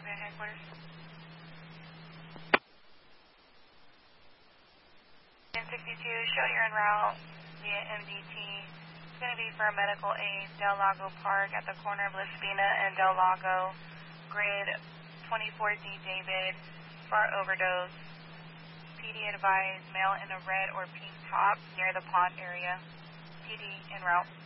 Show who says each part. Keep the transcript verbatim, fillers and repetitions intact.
Speaker 1: California headquarters. ten sixty-two, show you're en route via M D T. It's going to be for a medical aid, Del Lago Park at the corner of La Spina and Del Lago, grid twenty-four D David for overdose. P D advised, male in a red or pink top near the pond area. P D en route.